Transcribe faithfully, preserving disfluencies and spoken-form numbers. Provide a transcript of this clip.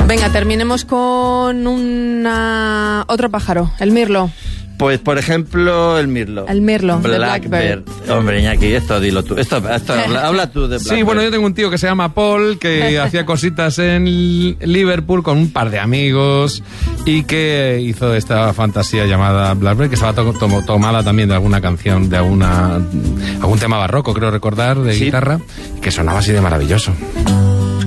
Venga, terminemos con una... otro pájaro, el mirlo. Pues, por ejemplo, el mirlo. El mirlo, Blackbird. Blackbird. Hombre, Iñaki, esto dilo tú. Esto, esto habla, habla tú de Blackbird. Sí, bueno, yo tengo un tío que se llama Paul, que hacía cositas en Liverpool con un par de amigos y que hizo esta fantasía llamada Blackbird, que estaba to to tomada también de alguna canción, de alguna algún tema barroco, creo recordar, de sí. guitarra, que sonaba así de maravilloso.